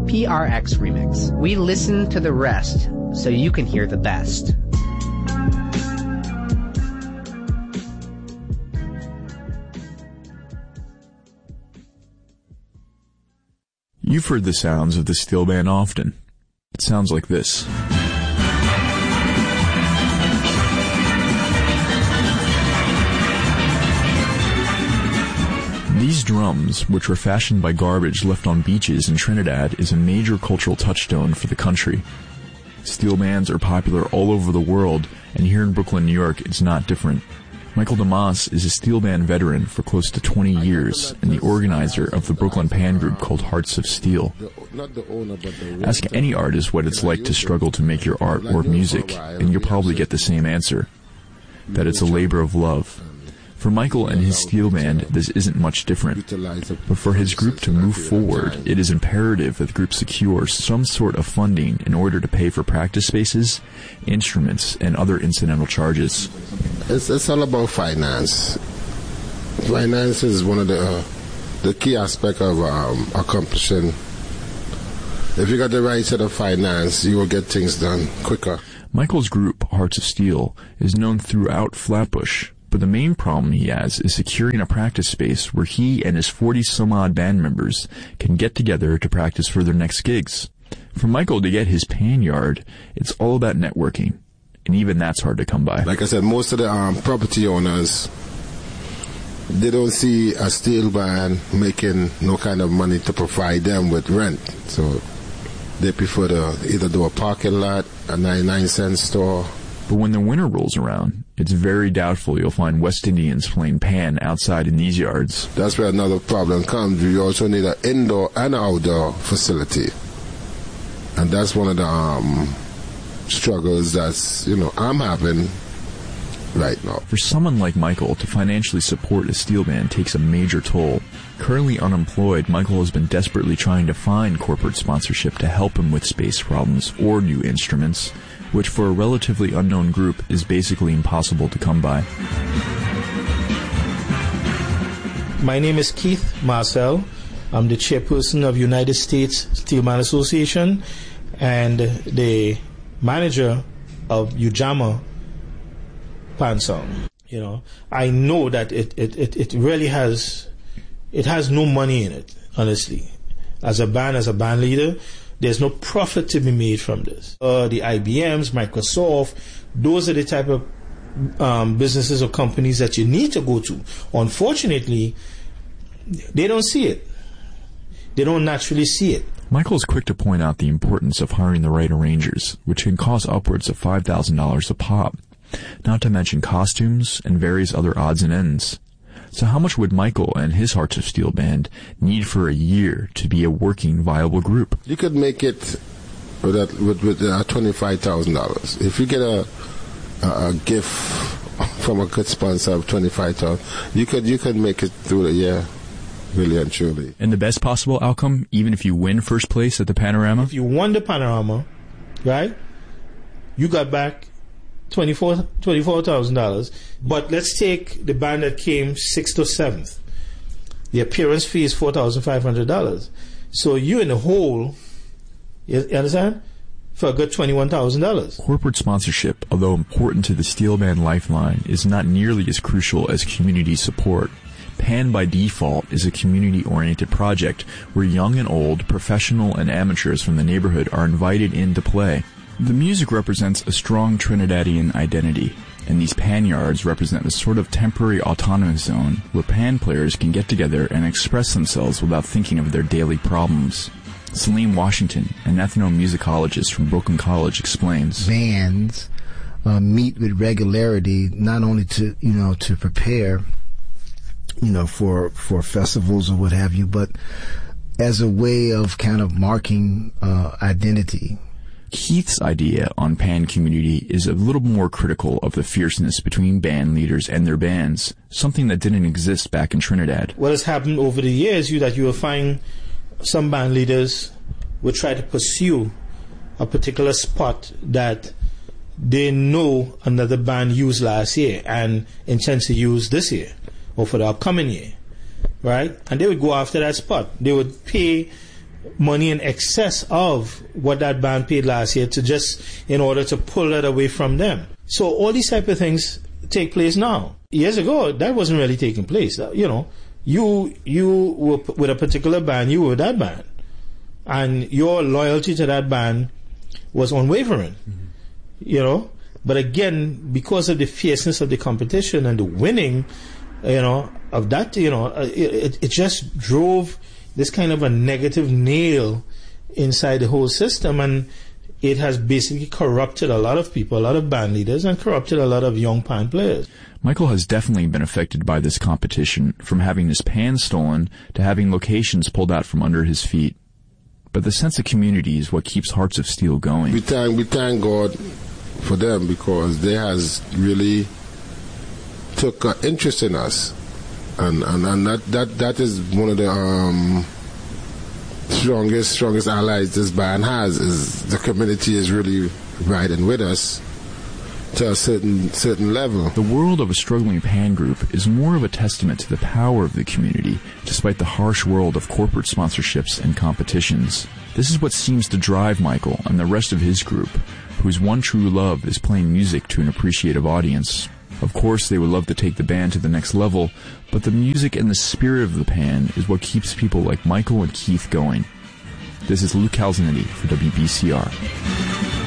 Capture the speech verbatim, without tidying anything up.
P R X Remix. We listen to the rest so you can hear the best. You've heard the sounds of the steel band often. It sounds like this. These drums, which were fashioned by garbage left on beaches in Trinidad, is a major cultural touchstone for the country. Steel bands are popular all over the world, and here in Brooklyn, New York, it's not different. Michael DeMoss is a steel band veteran for close to twenty years and the organizer of the Brooklyn pan group called Hearts of Steel. Ask any artist what it's like to struggle to make your art or music, and you'll probably get the same answer, that it's a labor of love. For Michael and his steel band, this isn't much different. But for his group to move forward, it is imperative that the group secure some sort of funding in order to pay for practice spaces, instruments, and other incidental charges. It's, it's all about finance. Finance is one of the uh, the key aspect of um, accomplishing. If you got the right set of finance, you will get things done quicker. Michael's group, Hearts of Steel, is known throughout Flatbush. But the main problem he has is securing a practice space where he and his forty-some-odd band members can get together to practice for their next gigs. For Michael to get his pan yard, it's all about networking, and even that's hard to come by. Like I said, most of the um, property owners, they don't see a steel band making no kind of money to provide them with rent. So they prefer to either do a parking lot, a ninety-nine cent store. But when the winter rolls around, it's very doubtful you'll find West Indians playing pan outside in these yards. That's where another problem comes. You also need an indoor and outdoor facility. And that's one of the um, struggles that's, you know, I'm having right now. For someone like Michael to financially support a steel band takes a major toll. Currently unemployed, Michael has been desperately trying to find corporate sponsorship to help him with space problems or new instruments, which for a relatively unknown group is basically impossible to come by. My name is Keith Marcel. I'm the chairperson of United States Steelman Association and the manager of Ujamaa Pan Sound. You know, I know that it, it, it, it really has, it has no money in it, honestly. As a band, as a band leader, there's no profit to be made from this. Uh, the I B Ms, Microsoft, those are the type of um, businesses or companies that you need to go to. Unfortunately, they don't see it. They don't naturally see it. Michael is quick to point out the importance of hiring the right arrangers, which can cost upwards of five thousand dollars a pop, not to mention costumes and various other odds and ends. So how much would Michael and his Hearts of Steel band need for a year to be a working, viable group? You could make it with that, with, with uh, twenty-five thousand dollars. If you get a, a, a gift from a good sponsor of twenty-five thousand dollars, you could, you could make it through the year, really and truly. And the best possible outcome, even if you win first place at the Panorama? If you won the Panorama, right, you got back twenty-four thousand dollars. But let's take the band that came sixth or seventh. The appearance fee is four thousand five hundred dollars. So you in the hole, you understand, for a good twenty-one thousand dollars. Corporate sponsorship, although important to the steel band lifeline, is not nearly as crucial as community support. Pan by default is a community-oriented project where young and old, professional and amateurs from the neighborhood are invited in to play. The music represents a strong Trinidadian identity, and these pan yards represent a sort of temporary autonomous zone where pan players can get together and express themselves without thinking of their daily problems. Salim Washington, an ethnomusicologist from Brooklyn College, explains. Bands uh, meet with regularity, not only to, you know, to prepare, you know, for, for festivals or what have you, but as a way of kind of marking uh, identity. Keith's idea on pan community is a little more critical of the fierceness between band leaders and their bands, something that didn't exist back in Trinidad. What has happened over the years is that you will find some band leaders will try to pursue a particular spot that they know another band used last year and intends to use this year or for the upcoming year, right? And they would go after that spot. They would pay money in excess of what that band paid last year to just in order to pull that away from them. So all these type of things take place now. Years ago, that wasn't really taking place. You know, you you were with a particular band, you were that band, and your loyalty to that band was unwavering. Mm-hmm. You know, but again, because of the fierceness of the competition and the winning, you know, of that, you know, it, it just drove this kind of a negative nail inside the whole system, and it has basically corrupted a lot of people, a lot of band leaders, and corrupted a lot of young pan players. Michael has definitely been affected by this competition, from having his pan stolen to having locations pulled out from under his feet. But the sense of community is what keeps Hearts of Steel going. We thank, we thank God for them, because they has really took uh, interest in us, and and, and that, that that is one of the um, strongest strongest allies this band has. Is the community is really riding with us to a certain certain level. The world of a struggling pan group is more of a testament to the power of the community, despite the harsh world of corporate sponsorships and competitions. This is what seems to drive Michael and the rest of his group, whose one true love is playing music to an appreciative audience. Of course, they would love to take the band to the next level, but the music and the spirit of the pan is what keeps people like Michael and Keith going. This is Luke Calzanetti for W B C R.